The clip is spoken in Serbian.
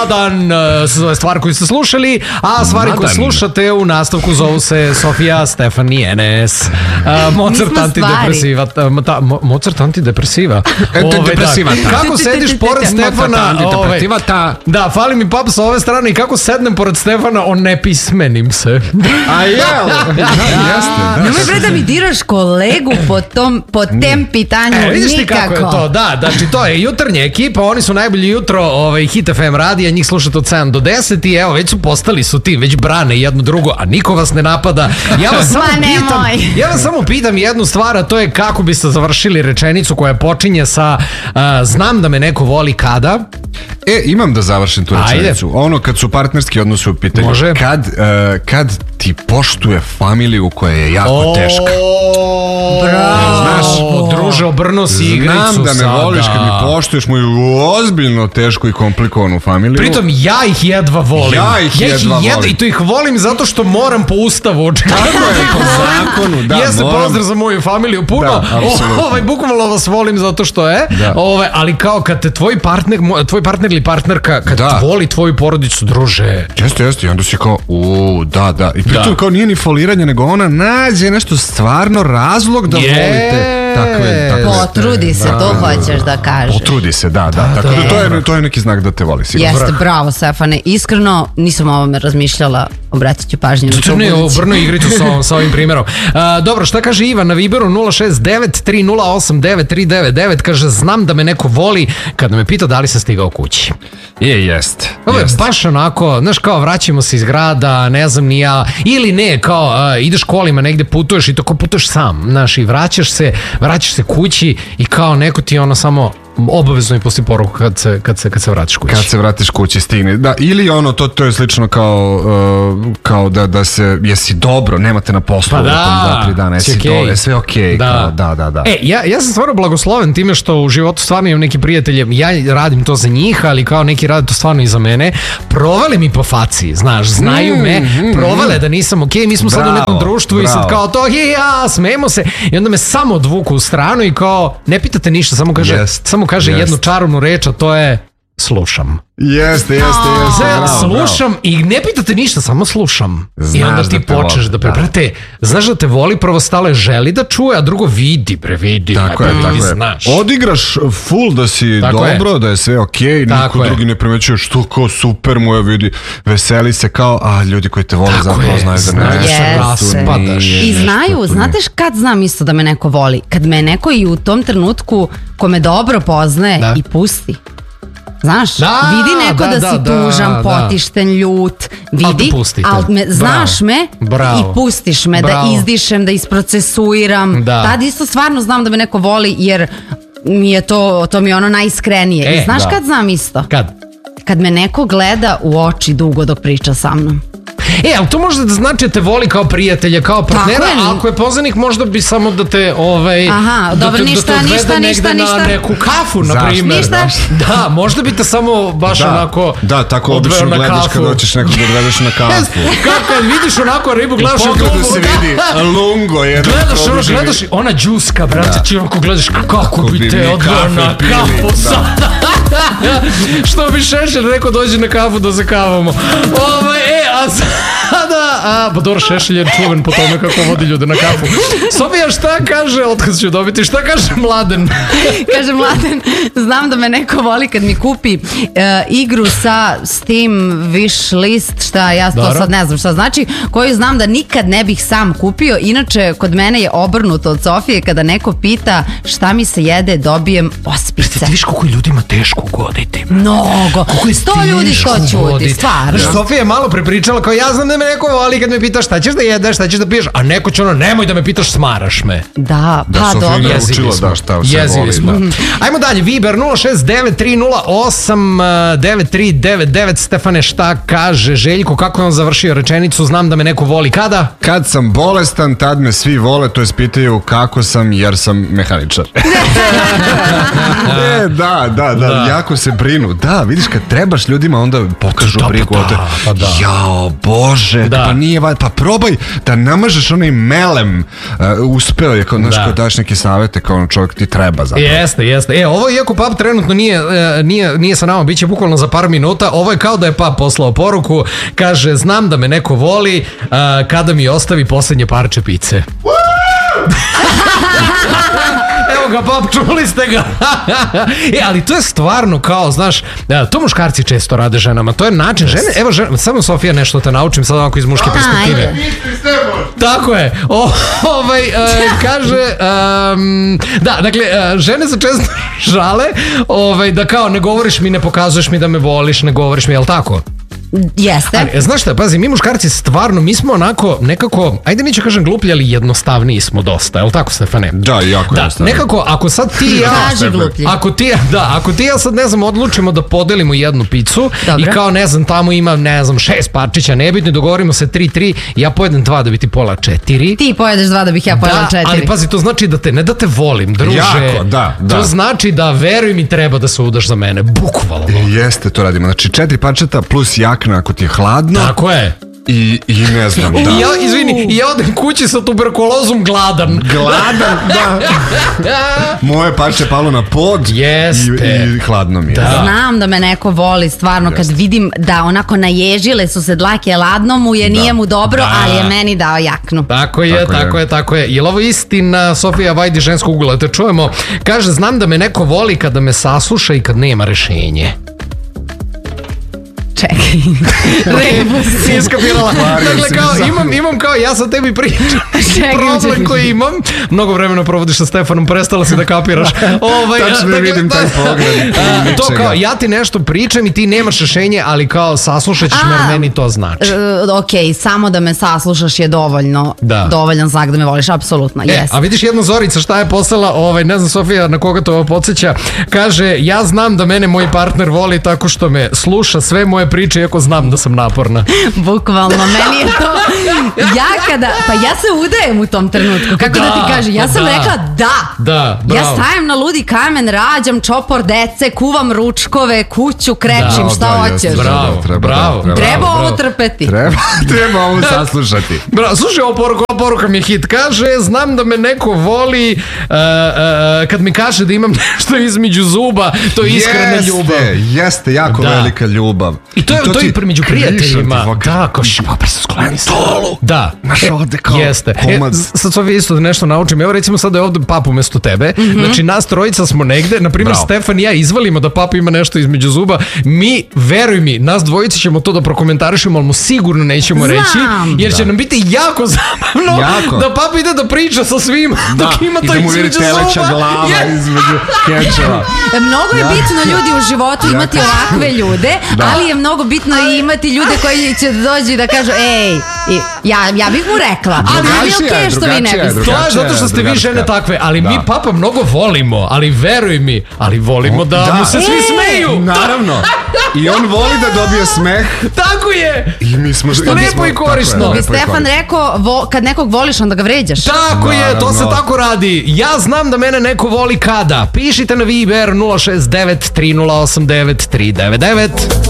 Mladan, stvar koju ste slušali, a stvari koje slušate u nastavku zovu se Sofija, Stefan i Enes. Mozart antidepresiva. Mozart antidepresiva. Kako sediš pored Stefana? Da, fali mi pap sa ove strane i kako sednem pored Stefana, on ne pismenim se. A jel? Nemoj bre da mi diraš kolegu po tem pitanju nikako. Vidiš ti kako je to, da, znači to je jutarnja ekipa, oni su najbolji jutro Hit FM radija, njih slušate od 7 do 10 i evo, već su postali su ti, već brane jedno drugo, a niko vas ne napada. Ja vas samo pitam jednu stvar, a to je kako biste završili rečenicu koja počinje sa znam da me neko voli kada? Imam da završim tu rečenicu. Ono kad su partnerski odnosi u pitanju. Može. Kad ti poštuje familiju koja je jako teška. Bravo. Znaš, druže, obrnuo si igricu. Znam da me voliš kad mi poštuješ moju ozbiljno tešku i komplikovanu familiju. Pritom ja ih jedva volim. Ja ih jedva volim. I to ih volim zato što moram po ustavu. Tako je, po zakonu, da. Jeste, pozdrav za moju familiju puno. Bukvalno vas volim zato što je. Ali kao kad te tvoj partner ili partnerka kad voli tvoju porodicu, druže. Jeste. I onda si kao, da. I pritom kao nije ni foliranje, nego ona nađe nešto stvarno razlog da volite. Potrudi se, to hoćeš da kažeš. Potrudi se, da. Tako da to je neki znak da te voli. Jeste, bravo Stefane. Iskreno, nisam o ovome razmišljala, obratit ću pažnju. To ne, obrnu igricu sa ovim primjerom. Dobro, šta kaže Ivan na Viberu 069-308-9399, kaže, znam da me neko voli kada me pita da li sam stigao kući. Jest. Ovo je baš onako, znaš, kao vraćamo se iz grada, ne znam ni ja, ili ne, kao ideš kolima, negde putuješ i to kao putuješ sam, znaš, i vraćaš se kući i kao neko ti ono samo obavezno i poslije poruku kad se vratiš kući. Kad se vratiš kući stigne. Da, ili ono, to je slično kao da se, jesi dobro, nemate na poslu u tom 2-3 dana, jesi dole, sve okej. Da. Ja sam stvarno blagosloven time što u životu stvarno imam neki prijatelje, ja radim to za njih, ali kao neki rade to stvarno i za mene. Provale mi po faci, znaš, znaju me, provale da nisam okej, mi smo sad u nekom društvu i sad kao to, smejemo se i onda me samo odvuku u stranu i kao, ne pitate ništa, samo kaže jednu čarobnu reč, a to je slušam. Jeste. Slušam i ne pitate ništa, samo slušam. I onda ti počneš da preprate. Znaš da te voli, prvo stale želi da čuje, a drugo vidi. Tako je. Odigraš full da si dobro, da je sve okej, niko drugi ne primećuje što kao super mu je, vidi, veseli se kao, a ljudi koji te vole zapravo znaju da ne raspadaš. I znaju, znate kad znam isto da me neko voli? Kad me neko i u tom trenutku ko me dobro poznaje i pusti. Znaš, vidi neko da si tužan, potišten, ljut, vidi, ali znaš me i pustiš me, da izdišem, da isprocesuiram. Tad isto stvarno znam da me neko voli jer mi je to mi je ono najiskrenije. I znaš kad znam isto? Kad me neko gleda u oči dugo dok priča sa mnom. Ali to možda da znači da te voli kao prijatelja, kao partnera, a ako je poznanik možda bi samo da te dobro, ništa. Na neku kafu, na primjer. Da, možda bi te samo baš onako da, tako obično gledaš kad hoćeš nekog da odvedeš na kafu. Kad vidiš onako ribu, gledaš u pogledu se vidi lungo jedan. Gledaš ona džuska, brate, ti onako gledaš kako bi te odveo na kafu sada. Što bi Šešelj rekao, dođi na kafu da se kavamo. A sada, pa dobro, Šešelj je čuven po tome kako vodi ljude na kafu. Sofija, šta kaže, otkaz ću dobiti, šta kaže Mladen? Kaže Mladen, znam da me neko voli kad mi kupi igru sa Steam wish list, šta ja to sad ne znam šta znači, koju znam da nikad ne bih sam kupio. Inače, kod mene je obrnuto od Sofije, kada neko pita šta mi se jede, dobijem ospice. Ti viš koliko ljudima teško ugoditi. Mnogo. 100 ljudi što ćuti, stvarno. Sofija je malo prepričala kao ja znam da me neko voli kad me pitaš šta ćeš da jedeš, šta ćeš da piješ, a neko će nemoj da me pitaš, smaraš me. Da, pa dobro. Jezivi smo. Ajmo dalje, Viber 069-308-9399. Stefane, šta kaže Željko, kako je on završio rečenicu, znam da me neko voli kada? Kad sam bolestan, tad me svi vole, to je pitaju kako sam, jer sam mehaničar. Jako se brinu. Da, vidiš, kad trebaš ljudima, onda pokažu brigu. Jao, Bože, pa nije, pa probaj da namažeš onaj melem, uspeo je, kao daš neke savete kao čovjek ti treba zapravo. Jeste. Ovo iako pap trenutno nije sa nama, bit će bukvalno za par minuta, ovo je kao da je pap poslao poruku, kaže, znam da me neko voli kada mi ostavi posljednje parče pice. Evo ga, pap, čuli ste ga. Ali to je stvarno kao, znaš, to muškarci često rade ženama, to je način žene, evo, samo Sofija nešto te naučim sad ovako iz muške perspektive. Tako je. Kaže, dakle, žene se često žale da kao ne govoriš mi, ne pokazuješ mi da me voliš, ne govoriš mi, jel tako? Jeste. Ali, znaš šta, pazi, mi muškarci stvarno, mi smo onako nekako, ajde neću kažem gluplji, ali jednostavniji smo dosta, je li tako, Stefane? Da, jako jednostavni. Nekako, ako sad ti i ja, ako ti ja sad, ne znam, odlučimo da podelimo jednu picu i kao, ne znam, tamo ima, ne znam, 6 parčića, nebitno, dogovorimo se 3-3, ja pojedem 2 da bi ti pola 4. Ti pojedeš 2 da bih ja pojela 4. Ali pazi, to znači da te, ne da te volim, druže. Jako, da. To znači da, veruj mi, treba da se udaš za mene, bukvalno. Jeste, to radimo. Znači 4 parčeta plus jakna ako ti je hladno. Tako je. I ne znam, da. I ja odem kući sa tuberkulozom gladan. Da. Moje parče palo na pod. Jeste. I hladno mi je. Znam da me neko voli, stvarno, kad vidim da onako naježile su se dlake, ladno mu je, nije mu dobro, ali je meni dao jaknu. Tako je. Je li ovo istina, Sofija Vajdi, ženskog ugla? Te čujemo. Kaže, znam da me neko voli kada me sasluša i kad nema rešenje. Čekaj. Si iskapirala. Dakle, kao, imam kao, ja sa tebi pričam problem koji imam. Mnogo vremena provodiš sa Stefanom, prestala si da kapiraš. Tačno ne vidim taj pogled. To kao, ja ti nešto pričam i ti nemaš rešenje, ali kao, saslušat ćeš me, meni to znači. Ok, samo da me saslušaš je dovoljan znak da me voliš, apsolutno, jes. A vidiš jedna Zorica šta je poslala, ne znam, Sofija, na koga to podsjeća, kaže, ja znam da mene moj partner voli tako što me sluša sve moje priče, iako znam da sam naporna. Bukvalno, meni je to ja se udajem u tom trenutku, kako da ti kažem, ja sam rekla da, ja stajem na ludi kamen, rađam čopor dece, kuvam ručkove, kuću krećim, šta hoćeš. Bravo. Treba ovo trpeti. Treba ovo saslušati. Slušaj, ova poruka mi je hit, kaže, znam da me neko voli kad mi kaže da imam nešto između zuba, to je iskrena ljubav. Jeste, jako velika ljubav. I to je među prijateljima. Da, kao špapar se skloni stolu. Da. Naš ovde kao komad. Sad Sofija isto nešto naučim. Evo recimo sad da je ovde pap umesto tebe. Znači nas trojica smo negde. Naprimjer Stefan i ja izvalimo da pap ima nešto između zuba. Mi, veruj mi, nas dvojica ćemo to da prokomentarišemo, ali mu sigurno nećemo reći. Jer će nam biti jako zabavno da pap ide da priča sa svima dok ima to između zuba. I da mu vidi teleća glava između kečeva. Mnogo je bitno, ljudi, u životu imati ovakve ljude, ali je mnogo bitno i imati ljude koji će dođi da kažu, ej, ja bih mu rekla, ali je okej što vi ne biste. To je zato što ste vi žene takve, ali mi papa mnogo volimo, ali veruj mi, ali volimo da mu se svi smeju. Naravno. I on voli da dobije smeh. Tako je. I mi smo lepo i korisno. Bi Stefan rekao, kad nekog voliš, onda ga vređaš. Tako je, to se tako radi. Ja znam da mene neko voli kada. Pišite na Viber 069 3089 399.